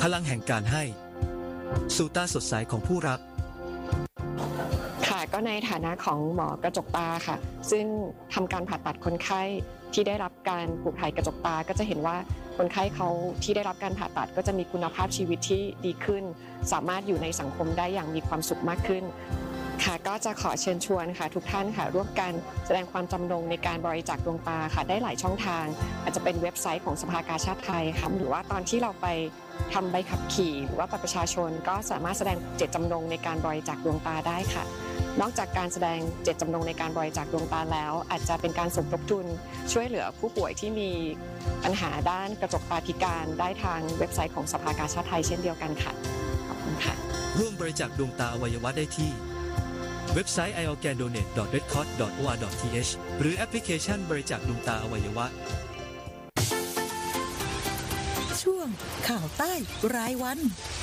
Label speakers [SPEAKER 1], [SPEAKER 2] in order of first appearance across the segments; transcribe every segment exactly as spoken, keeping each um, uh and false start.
[SPEAKER 1] พลังแห่งการให้สู่ตาสดใสของผู้รับ
[SPEAKER 2] ค่ะก็ในฐานะของหมอกระจกตาค่ะซึ่งทำการผ่าตัดคนไข้ที่ได้รับการปลูกถ่ายกระจกตาก็จะเห็นว่าคนไข้เขาที่ได้รับการผ่าตัดก็จะมีคุณภาพชีวิตที่ดีขึ้นสามารถอยู่ในสังคมได้อย่างมีความสุขมากขึ้นค่ะก็จะขอเชิญชวนค่ะทุกท่านค่ะร่วมกันแสดงความจำนงในการบริจาคดวงตาค่ะได้หลายช่องทางอาจจะเป็นเว็บไซต์ของสภากาชาดไทยค่ะหรือว่าตอนที่เราไปทำใบขับขี่หรือว่าบัตรประชาชนก็สามารถแสดงเจตจำนงในการบริจาคดวงตาได้ค่ะนอกจากการแสดงเจตจำนงในการบริจาคดวงตาแล้วอาจจะเป็นการสมทบทุนช่วยเหลือผู้ป่วยที่มีปัญหาด้านกระจกตาพิการได้ทางเว็บไซต์ของสภากาชาดไทยเช่นเดียวกันค่ะขอบคุณค่ะ
[SPEAKER 1] ร่วมบริจาคดวงตาอวัยวะได้ที่เว็บไซต์ ไอ ออร์แกน โดเนท ดอท เรดครอส ดอท โอ อาร์ ดอท ที เอช หรือแอปพลิเคชันบริจาคดวงตาอวัยวะ
[SPEAKER 3] ช่วงข่าวใต้รายวัน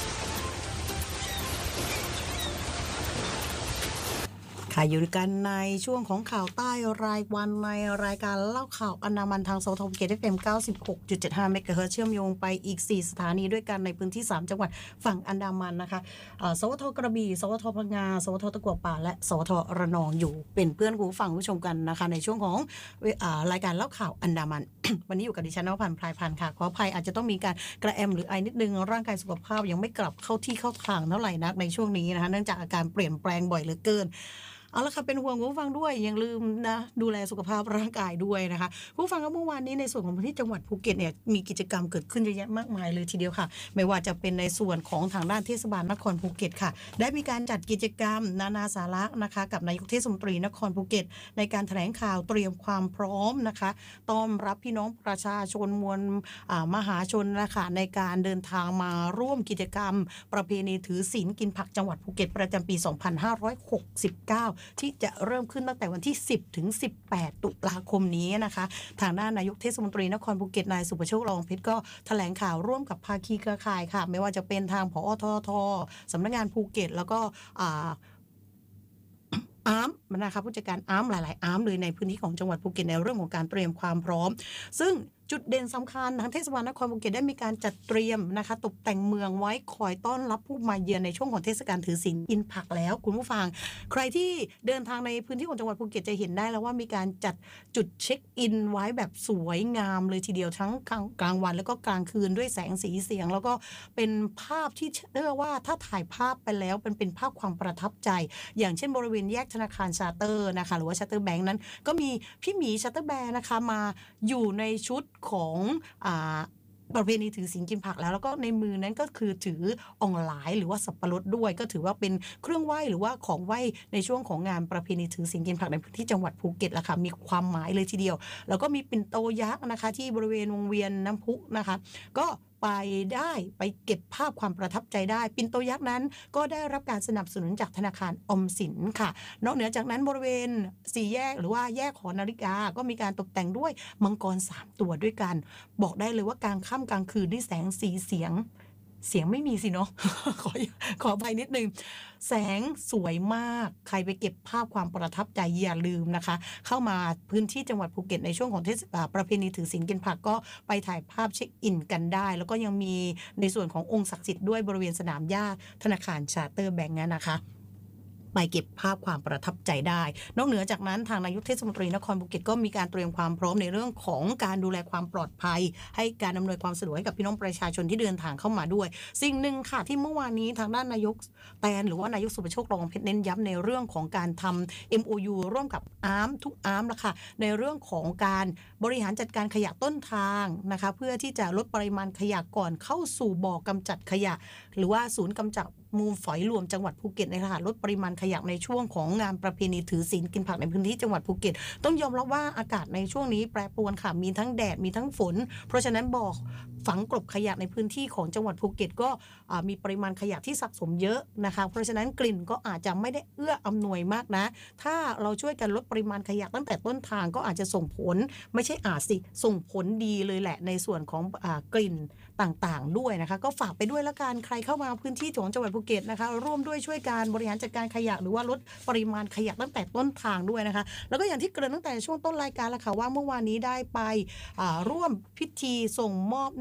[SPEAKER 3] ค่ะอยู่กันในช่วงของข่าวใต้รายวันในรายการเล่าข่าวอันดามันทางสวทภูเก็ต เอฟ เอ็ม เก้าสิบหกจุดเจ็ดห้า เมกะเฮิรตซ์เชื่อมโยงไปอีกสี่สถานีด้วยกันในพื้นที่สามจังหวัดฝั่งอันดามันนะคะสวทกระบี่สวทพังงาสวทตะกั่วป่าและสวทระนองอยู่เป็นเพื่อนผู้ฟังผู้ชมกันนะคะในช่วงของรายการเล่าข่าวอันดามัน วันนี้อยู่กับดิฉันนวพันธ์พลายพันธ์ค่ะขออภัยอาจจะต้องมีการกระแอมหรือไอนิดนึงร่างกายสุขภาพยังไม่กลับเข้าที่เข้าทางเท่าไหร่นักในช่วงนี้นะคะเนื่องจากอาการเปลี่ยนแปลงบ่อยเหลือเกินเอาละค่ะเป็นห่วงผู้ฟังด้วยยังลืมนะดูแลสุขภาพร่างกายด้วยนะคะผู้ฟังเมื่อวานนี้ในส่วนของพื้นที่จังหวัดภูเก็ตเนี่ยมีกิจกรรมเกิดขึ้นเยอะแยะมากมายเลยทีเดียวค่ะไม่ว่าจะเป็นในส่วนของทางด้านเทศบาลนครภูเก็ตค่ะได้มีการจัดกิจกรรมนานาสาระนะคะกับนายกเทศมนตรีนครภูเก็ตในการแถลงข่าวเตรียมความพร้อมนะคะต้อนรับพี่น้องประชาชนมวลมหาชนนะคะในการเดินทางมาร่วมกิจกรรมประเพณีถือศีลกินผักจังหวัดภูเก็ตประจำปีสองพันห้าร้อยหกสิบเก้าที่จะเริ่มขึ้นตั้งแต่วันที่สิบถึงสิบแปดตุลาคมนี้นะคะทางด้านนายกเทศมนตรีนครภูเก็ตนายสุประโชครองเพชรก็แถลงข่าวร่วมกับภาคีเครือข่ายค่ะไม่ว่าจะเป็นทางผอ.ทท.สำนักงานภูเก็ตแล้วก็อ่าอาร์มนะคะผู้จัดการอาร์มหลายๆอาร์มเลยในพื้นที่ของจังหวัดภูเก็ตในเรื่องของการเตรียมความพร้อมซึ่งจุดเด่นสำคัญทางเทศบาลนครภูเก็ตได้มีการจัดเตรียมนะคะตกแต่งเมืองไว้คอยต้อนรับผู้มาเยือนในช่วงของเทศกาลถือศีลกินผักแล้วคุณผู้ฟังใครที่เดินทางในพื้นที่ของจังหวัดภูเก็ตจะเห็นได้แล้วว่ามีการจัดจุดเช็คอินไว้แบบสวยงามเลยทีเดียวทั้งกลางวันแล้วก็กลางคืนด้วยแสงสีเสียงแล้วก็เป็นภาพที่เรียกว่าถ้าถ่ายภาพไปแล้วเป็นเป็นภาพความประทับใจอย่างเช่นบริเวณแยกธนาคารชาเตอร์นะคะหรือว่าชาเตอร์แบงค์นั้นก็มีพี่หมีชาเตอร์แบงค์นะคะมาอยู่ในชุดของอ่าประเพณีถือศีลกินผักแล้วแล้วก็ในมือนั้นก็คือถืออ่องหลายหรือว่าสับปะรดด้วยก็ถือว่าเป็นเครื่องไหว้หรือว่าของไหว้ในช่วงของงานประเพณีถือศีลกินผักในพื้นที่จังหวัดภูเก็ตล่ะค่ะมีความหมายเลยทีเดียวแล้วก็มีปิ่นโตยักษ์นะคะที่บริเวณวงเวียนน้ำพุนะคะก็ไปได้ไปเก็บภาพความประทับใจได้ปิ่นโตยักษ์นั้นก็ได้รับการสนับสนุนจากธนาคารออมสินค่ะนอกเหนือจากนั้นบริเวณสี่แยกหรือว่าแยกหอนาฬิกาก็มีการตกแต่งด้วยมังกรสามตัวด้วยกันบอกได้เลยว่ากลางค่ำกลางคืนด้วยแสงสีเสียงเสียงไม่มีสิเนาะ ขอขออภัยนิดนึงแสงสวยมากใครไปเก็บภาพความประทับใจอย่าลืมนะคะเข้ามาพื้นที่จังหวัดภูเก็ตในช่วงของเทศกาลประเพณีถือศีลกินผักก็ไปถ่ายภาพเช็คอินกันได้แล้วก็ยังมีในส่วนขององค์ศักดิ์สิทธิ์ด้วยบริเวณสนามหญ้าธนาคารชาเตอร์แบงค์นะคะไปเก็บภาพความประทับใจได้นอกเหนือจากนั้นทางนายกเทศมนตรีนครภูเก็ตก็มีการเตรียมความพร้อมในเรื่องของการดูแลความปลอดภัยให้การอำนวยความสะดวกให้กับพี่น้องประชาชนที่เดินทางเข้ามาด้วยสิ่งหนึ่งค่ะที่เมื่อวานนี้ทางด้านนายกแตนหรือว่านายกสุประโชครองเพชรเน้นย้ำในเรื่องของการทำ เอ็ม โอ ยู ร่วมกับอาร์มทุกอาร์มละค่ะในเรื่องของการบริหารจัดการขยะต้นทางนะคะเพื่อที่จะลดปริมาณขยะก่อนเข้าสู่บ่อกำจัดขยะหรือว่าศูนย์กำจัดมูลฝอยรวมจังหวัดภูเก็ตนะคะลดปริมาณขยะในช่วงของงานประเพณีถือศีลกินผักในพื้นที่จังหวัดภูเก็ตต้องยอมรับว่าอากาศในช่วงนี้แปรปรวนค่ะมีทั้งแดดมีทั้งฝนเพราะฉะนั้นบ่อฝังกลบขยะในพื้นที่ของจังหวัดภูเก็ตก็มีปริมาณขยะที่สะสมเยอะนะคะเพราะฉะนั้นกลิ่นก็อาจจะไม่ได้เอื้ออำนวยมากนะถ้าเราช่วยกันลดปริมาณขยะตั้งแต่ต้นทางก็อาจจะส่งผลไม่ใช่อาจสิส่งผลดีเลยแหละในส่วนของกลิ่นต่างๆด้วยนะคะก็ฝากไปด้วยละกันใครเข้ามาพื้นที่ของจังหวัดภูเก็ตนะคะร่วมด้วยช่วยการบริหารจัดการขยะหรือว่าลดปริมาณขยะตั้งแต่ต้นทางด้วยนะคะแล้วก็อย่างที่เกริ่นตั้งแต่ช่วงต้นรายการแล้วค่ะว่าเมื่อวานนี้ได้ไปร่วมพิธีส่งมอบหน้า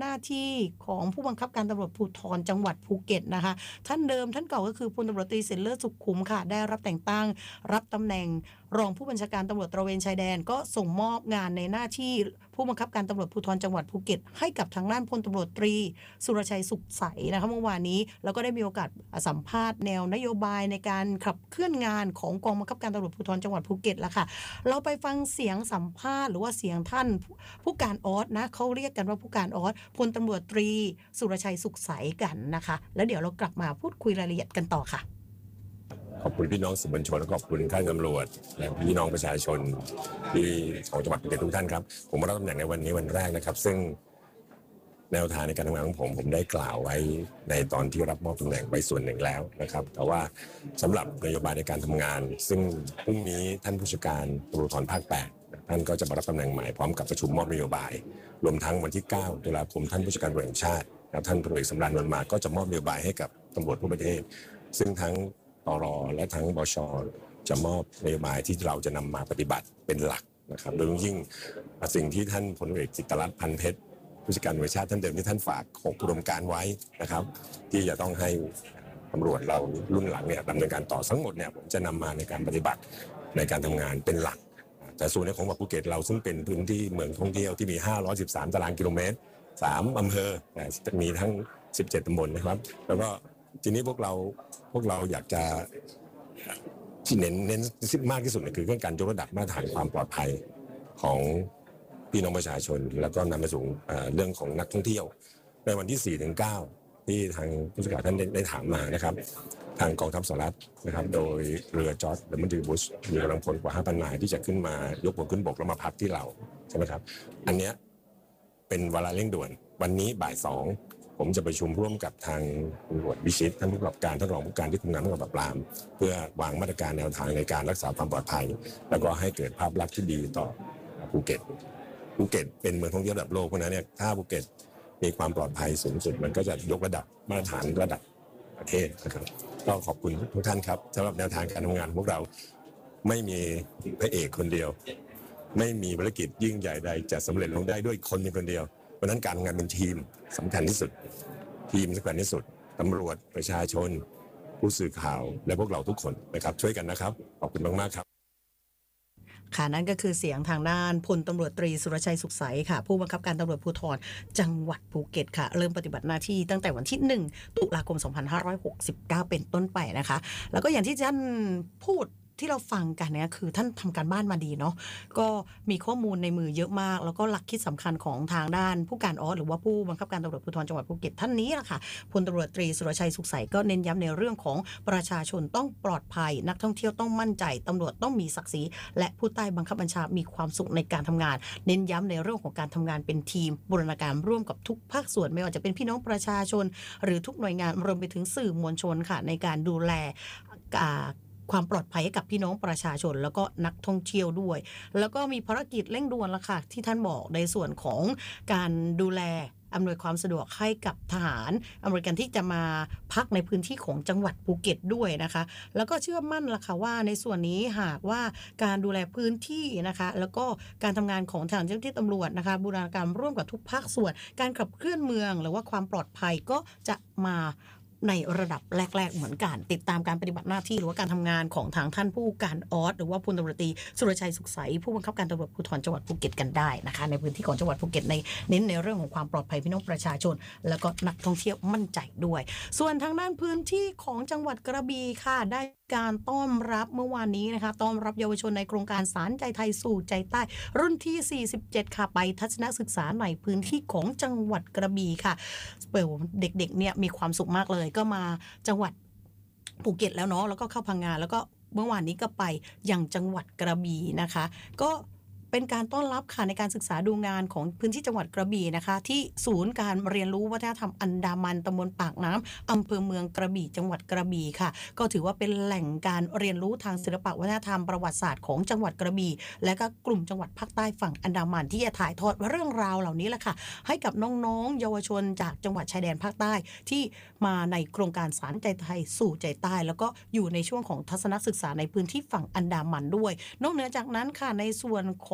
[SPEAKER 3] น้าที่ของผู้บังคับการตำรวจภูธรจังหวัดภูเก็ตนะคะท่านเดิมท่านเก่าก็คือพลตำรวจตรีเสนเลิศสุขคุ้มค่ะได้รับแต่งตั้งรับตำแหน่งรองผู้บัญชาการตำรวจตระเวนชายแดนก็ส่งมอบงานในหน้าที่ผู้บังคับการตำรวจภูธรจังหวัดภูเก็ตให้กับทางด้านพลตำรวจตรีสุรชัยสุขใสนะคะเมื่อวานนี้แล้วก็ได้มีโอกาสสัมภาษณ์แนวนโยบายในการขับเคลื่อนงานของกองบังคับการตำรวจภูธรจังหวัดภูเก็ตแล้วค่ะเราไปฟังเสียงสัมภาษณ์หรือว่าเสียงท่านผู้การออสนะเขาเรียกกันว่าผู้การออสพลตำรวจตรีสุรชัยสุขใสกันนะคะแล้วเดี๋ยวเรากลับมาพูดคุยรายละเอียดกันต่อค่ะ
[SPEAKER 4] ขอบคุณพี่น้องสื่อมวลชนและขอบคุณข้าตำรวจและพี่น้องประชาชนที่ของจังหวัดภูเก็ตทุกท่านครับผมมารับตำแหน่งในวันนี้วันแรกนะครับซึ่งแนวทางในการทำงานของผมผมได้กล่าวไว้ในตอนที่รับมอบตำแหน่งไปส่วนหนึ่งแล้วนะครับแต่ว่าสำหรับนโยบายในการทำงานซึ่งพรุ่งนี้ท่านผู้จัดการตำรวจภูธรภาคแปดท่านก็จะมารับตำแหน่งใหม่พร้อมกับประชุมมอบนโยบายรวมทั้งวันที่เก้าตุลาคมท่านผู้จัดการตำรวจแห่งชาติท่านพลเอกสำราญนวลมาก็จะมอบนโยบายให้กับตำรวจทั่วประเทศซึ่งทั้งตรและทั้งบช.จะมอบนโยบายที่เราจะนำมาปฏิบัติเป็นหลักนะครับโดยยิ่งสิ่งที่ท่านพลเอกจิตรรัตน์พันเพชรผู้จัดการตำรวจแห่งชาติท่านเดิมที่ท่านฝากหกอุดมการณ์ไว้นะครับที่จะต้องให้ตำรวจเรารุ่นหลังเนี่ยดำเนินการต่อทั้งหมดเนี่ยผมจะนำมาในการปฏิบัติในการทำงานเป็นหลักแต่ส่วนในของจังหวัดภูเก็ตเราซึ่งเป็นพื้นที่เมืองท่องเที่ยวที่มีห้าร้อยสิบสามตารางกิโลเมตรสามอำเภอมีทั้งสิบเจ็ดตำบลนะครับแล้วก็ทีนี้พวกเราพวกเราอยากจะที่เน้นเน้นมากที่สุดเนี่ยคือเรื่องการยกระดับมาตรฐานความปลอดภัยของพี่น้องประชาชนแล้วก็นำไปสู่เรื่องของนักท่องเที่ยวในวันที่ สี่ถึงเก้า ที่ทางผู้จัดการท่านได้ถามมานะครับทางกองทัพสหรัฐนะครับโดยเรือจอร์จ ดับเบิลยู บุชมีกำลังพลกว่า ห้าพัน นายที่จะขึ้นมายกพลขึ้นบกแล้วมาพักที่เราใช่ไหมครับอันเนี้ยเป็นเวลาเร่งด่วนวันนี้บ่ายสองผมจะประชุมร่วมกับทางตำรวจวิชิตท่านผู้กำกับการท่านรองผู้การที่ทำงานร่วมกับปราบปรามเพื่อวางมาตรการแนวทางในการรักษาความปลอดภัยแล้วก็ให้เกิดภาพลักษณ์ที่ดีต่อภูเก็ตภูเก็ตเป็นเมืองท่องเที่ยวระดับโลกเพราะนั้นเนี่ยถ้าภูเก็ตมีความปลอดภัยสูงสุดมันก็จะยกระดับมาตรฐานระดับประเทศนะครับก็ขอบคุณทุกท่านครับสำหรับแนวทางการทำงานของพวกเราไม่มีพระเอกคนเดียวไม่มีภารกิจยิ่งใหญ่ใดจะสำเร็จลงได้ด้วยคนเพียงคนเดียวเพราะนั้นการทำงานเป็นทีมสำคัญที่สุดทีมสำคัญที่สุดตำรวจประชาชนผู้สื่อข่าวและพวกเราทุกคนนะครับช่วยกันนะครับขอบคุณมากๆครับ
[SPEAKER 3] ค่ะนั่นก็คือเสียงทางด้านพลตำรวจตรีสุรชัยสุขใสค่ะผู้บังคับการตำรวจภูธรจังหวัดภูเก็ตค่ะเริ่มปฏิบัติหน้าที่ตั้งแต่วันที่หนึ่งตุลาคมสองพันห้าร้อยหกสิบเก้าเป็นต้นไปนะคะแล้วก็อย่างที่ท่านพูดที่เราฟังกันเนี่ยคือท่านทำการบ้านมาดีเนาะก็มีข้อมูลในมือเยอะมากแล้วก็หลักคิดสำคัญของทางด้านผู้การออสหรือว่าผู้บังคับการตำรวจภูธรจังหวัดภูเก็ตท่านนี้แหละค่ะพลตำรวจตรีสุรชัยสุขใสก็เน้นย้ำในเรื่องของประชาชนต้องปลอดภัยนักท่องเที่ยวต้องมั่นใจตำรวจต้องมีศักดิ์ศรีและผู้ใต้บังคับบัญชามีความสุขในการทำงานเน้นย้ำในเรื่องของการทำงานเป็นทีมบูรณาการร่วมกับทุกภาคส่วนไม่ว่าจะเป็นพี่น้องประชาชนหรือทุกหน่วยงานรวมไปถึงสื่อมวลชนค่ะในการดูแลความปลอดภัยให้กับพี่น้องประชาชนแล้วก็นักท่องเที่ยวด้วยแล้วก็มีภารกิจเร่งด่วนละค่ะที่ท่านบอกในส่วนของการดูแลอำนวยความสะดวกให้กับทหารอเมริกันที่จะมาพักในพื้นที่ของจังหวัดภูเก็ตด้วยนะคะแล้วก็เชื่อมั่นละค่ะว่าในส่วนนี้หากว่าการดูแลพื้นที่นะคะแล้วก็การทำงานของทางเจ้าหน้าที่ตำรวจนะคะบูรณาการร่วมกับทุกภาคส่วนการขับเคลื่อนเมืองหรือว่าความปลอดภัยก็จะมาในระดับแรกๆเหมือนกันติดตามการปฏิบัติหน้าที่หรือว่าการทำงานของทางท่านผู้การออสหรือว่าพลตำรวจตรีสุรชัยสุขใสผู้บังคับการตำรวจภูธรจังหวัดภูเก็ตกันได้นะคะในพื้นที่ของจังหวัดภูเก็ตในเน้นในเรื่องของความปลอดภัยพี่น้องประชาชนแล้วก็นักท่องเที่ยวมั่นใจด้วยส่วนทางด้านพื้นที่ของจังหวัดกระบี่ค่ะได้การต้อนรับเมื่อวานนี้นะคะต้อนรับเยาวชนในโครงการสารใจไทยสู่ใจใต้รุ่นที่สี่สิบเจ็ดค่ะไปทัศนศึกษาในพื้นที่ของจังหวัดกระบี่ค่ะเด็กๆเนี่ยมีความสุขมากเลยก็มาจังหวัดภูเก็ตแล้วเนาะแล้วก็เข้าพังงาแล้วก็เมื่อวานนี้ก็ไปยังจังหวัดกระบี่นะคะก็เป็นการต้อนรับค่ะในการศึกษาดูงานของพื้นที่จังหวัดกระบี่นะคะที่ศูนย์การเรียนรู้วัฒนธรรมอันดามันตำบลปากน้ำอำเภอเมืองกระบี่จังหวัดกระบี่ค่ะก็ถือว่าเป็นแหล่งการเรียนรู้ทางศิลปวัฒนธรรมประวัติศาสตร์ของจังหวัดกระบี่และก็กลุ่มจังหวัดภาคใต้ฝั่งอันดามันที่จะถ่ายทอดเรื่องราวเหล่านี้แหละค่ะให้กับน้องๆเยาวชนจากจังหวัดชายแดนภาคใต้ที่มาในโครงการสารใจไทยสู่ใจใต้แล้วก็อยู่ในช่วงของทัศนศึกษาในพื้นที่ฝั่งอันดามันด้วยนอกเหนือจากนั้นค่ะในส่วนของ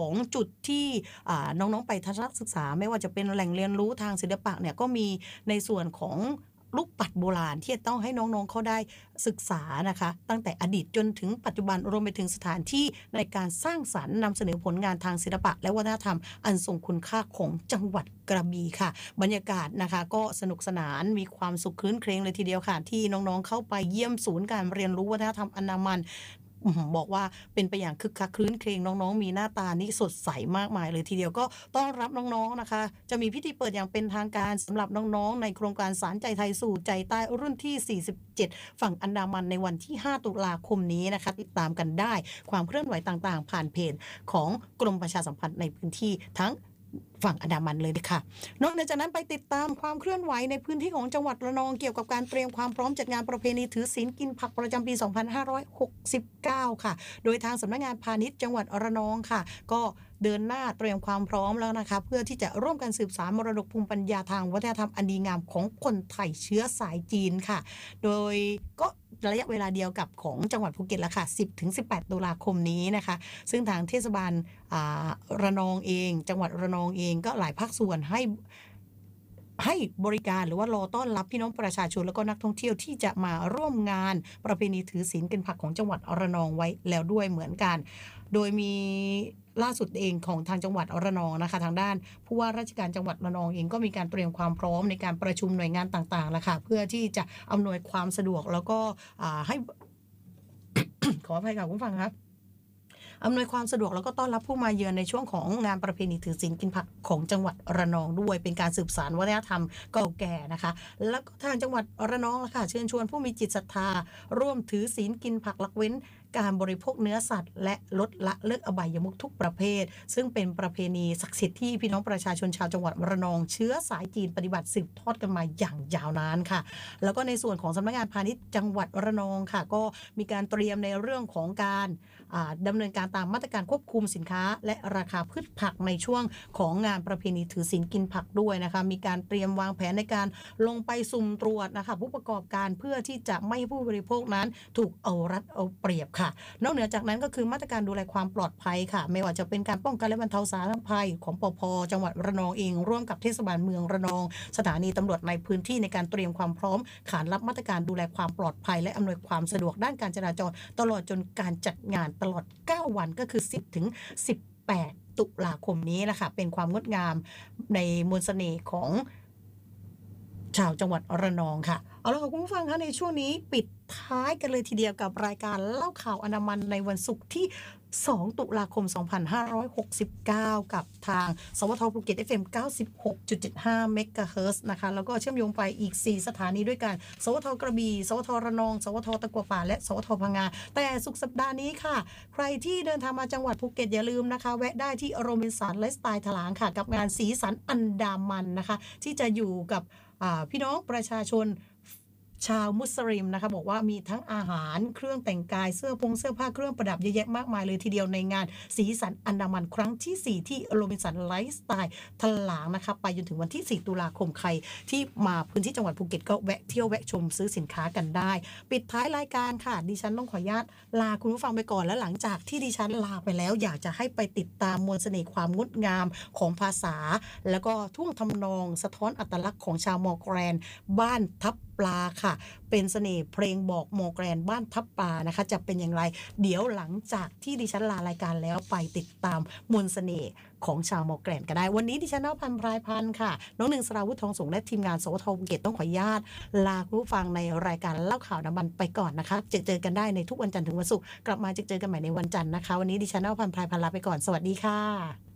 [SPEAKER 3] ของจุดที่น้องๆไปทัศนศึกษาไม่ว่าจะเป็นแหล่งเรียนรู้ทางศิลปะเนี่ยก็มีในส่วนของลูกปัดโบราณที่จะต้องให้น้องๆเขาได้ศึกษานะคะตั้งแต่อดีตจนถึงปัจจุบันรวมไปถึงสถานที่ในการสร้างสรรค์นำเสนอผลงานทางศิลปะและวัฒนธรรมอันทรงคุณค่าของจังหวัดกระบี่ค่ะบรรยากาศนะคะก็สนุกสนานมีความสุขคลื้นเครงเลยทีเดียวค่ะที่น้องๆเข้าไปเยี่ยมศูนย์การเรียนรู้วัฒนธรรมอันดามันบอกว่าเป็นไปอย่างคึกคักคลื้นเครงน้องๆมีหน้าตานี่สดใสมากมายเลยทีเดียวก็ต้อนรับน้องๆนะคะจะมีพิธีเปิดอย่างเป็นทางการสำหรับน้องๆในโครงการสารใจไทยสู่ใจใต้รุ่นที่สี่สิบเจ็ดฝั่งอันดามันในวันที่ห้าตุลาคมนี้นะคะติดตามกันได้ความเคลื่อนไหวต่างๆผ่านเพจของกรมประชาสัมพันธ์ในพื้นที่ทั้งฝั่งอันดามันเลยค่ะนอกจากนั้นไปติดตามความเคลื่อนไหวในพื้นที่ของจังหวัดระนองเกี่ยวกับการเตรียมความพร้อมจัดงานประเพณีถือศีลกินผักประจำปีสองพันห้าร้อยหกสิบเก้าค่ะโดยทางสำนักงานพาณิชย์จังหวัดระนองค่ะก็เดินหน้าเตรียมความพร้อมแล้วนะคะเพื่อที่จะร่วมกันสืบสานมรดกภูมิปัญญาทางวัฒนธรรมอันดีงามของคนไทยเชื้อสายจีนค่ะโดยก็ระยะเวลาเดียวกับของจังหวัดภูเก็ตละค่ะ สิบถึงสิบแปด ตุลาคมนี้นะคะซึ่งทางเทศบาลระนองเองจังหวัดระนองเองก็หลายภาคส่วนให้ให้บริการหรือว่ารอต้อนรับพี่น้องประชาชนแล้วก็นักท่องเที่ยวที่จะมาร่วมงานประเพณีถือศีลกินผักของจังหวัดระนองไว้แล้วด้วยเหมือนกันโดยมีล่าสุดเองของทางจังหวัดระนองนะคะทางด้านผู้ว่าราชการจังหวัดระนองเองก็มีการเตรียมความพร้อมในการประชุมหน่วยงานต่างๆแล้วค่ะเพื่อที่จะอำนวยความสะดวกแล้วก็ให้ ขออภัยค่ะคุณผู้ฟังครับอำนวยความสะดวกแล้วก็ต้อนรับผู้มาเยือนในช่วงของงานประเพณีถือศีลกินผักของจังหวัดระนองด้วยเป็นการสืบสานวัฒนธรรมเก่าแก่นะคะแล้วก็ทางจังหวัดระนองล่ะค่ะเชิญชวนผู้มีจิตศรัทธาร่วมถือศีลกินผักละเว้นการบริโภคเนื้อสัตว์และลดละเลิกอบายมุขทุกประเภทซึ่งเป็นประเพณีศักดิ์สิทธิ์ที่พี่น้องประชาชนชาวจังหวัดระนองเชื้อสายจีนปฏิบัติสืบทอดกันมาอย่างยาวนานค่ะแล้วก็ในส่วนของสำนักงานพาณิชย์จังหวัดระนองค่ะก็มีการเตรียมในเรื่องของการดำเนินการตามมาตรการควบคุมสินค้าและราคาพืชผักในช่วงของงานประเพณีถือศีลกินผักด้วยนะคะมีการเตรียมวางแผนในการลงไปสุ่มตรวจนะคะผู้ประกอบการเพื่อที่จะไม่ให้ผู้บริโภคนั้นถูกเอารัดเอาเปรียบค่ะนอกเหนือจากนั้นก็คือมาตรการดูแลความปลอดภัยค่ะไม่ว่าจะเป็นการป้องกันและบรรเทาสาธารณภัยของปภ.จังหวัดระนองเองร่วมกับเทศบาลเมืองระนองสถานีตำรวจในพื้นที่ในการเตรียมความพร้อมขานรับมาตรการดูแลความปลอดภัยและอำนวยความสะดวกด้านการจราจรตลอดจนการจัดงานตลอดเก้าวันก็คือสิบถึงสิบแปดตุลาคมนี้นะคะเป็นความงดงามในมนต์เสน่ห์ของชาวจังหวัดระนองค่ะเอาล่ะคุณผู้ฟังคะในช่วงนี้ปิดท้ายกันเลยทีเดียวกับรายการเล่าข่าวอันดามันในวันศุกร์ที่สองตุลาคมสองพันห้าร้อยหกสิบเก้ากับทางสวทภูเก็ต เอฟ เอ็ม เก้าสิบหกจุดเจ็ดห้า เมกะเฮิรตซ์นะคะแล้วก็เชื่อมโยงไปอีกสี่สถานีด้วยกันสวทกระบี่สวทระนองสวทตะกัวป่าและสวทพังงาแต่สุกสัปดาห์นี้ค่ะใครที่เดินทางมาจังหวัดภูเก็ตอย่าลืมนะคะแวะได้ที่โรบินสันไลฟ์สไตล์ถลางค่ะกับงานสีสันอันดามันนะคะที่จะอยู่กับพี่น้องประชาชนชาวมุสลิมนะคะบอกว่ามีทั้งอาหารเครื่องแต่งกายเสื้อผงเสื้อผ้าเครื่องประดับเยอะแยะมากมายเลยทีเดียวในงานสีสันอันดามันครั้งที่สี่ที่โรบินสันไลฟ์สไตล์ถลางนะคะไปจนถึงวันที่สี่ตุลาคมใครที่มาพื้นที่จังหวัดภูเก็ตก็แวะเที่ยวแวะชมซื้อสินค้ากันได้ปิดท้ายรายการค่ะดิฉันต้องขออนุญาตลาคุณผู้ฟังไปก่อนและหลังจากที่ดิฉันลาไปแล้วอยากจะให้ไปติดตามมวลเสน่ห์ความงดงามของภาษาแล้วก็ท่วงทำนองสะท้อนอัตลักษณ์ของชาวมอร์แกรนบ้านทับปลาค่ะเป็นเสน่ห์เพลงบอกมอร์แกรนบ้านทับปลานะคะจะเป็นอย่างไรเดี๋ยวหลังจากที่ดิฉันลารายการแล้วไปติดตามมวลเสน่ห์ของชาวมอร์แกรนก็ได้วันนี้ดิฉันนพันธ์พรายพันธ์ค่ะน้องหนึ่งสราวุฒิทองสงและทีมงานสวทภูเก็ตต้องขออนุญาตลาคุณผู้ฟังในรายการเล่าข่าวน้ำมันไปก่อนนะคะเจอเจอกันได้ในทุกวันจันทร์ถึงวันศุกร์กลับมาเจอเจอกันใหม่ในวันจันทร์นะคะวันนี้ดิฉันนพันธ์พรายพันธ์ลาไปก่อนสวัสดีค่ะ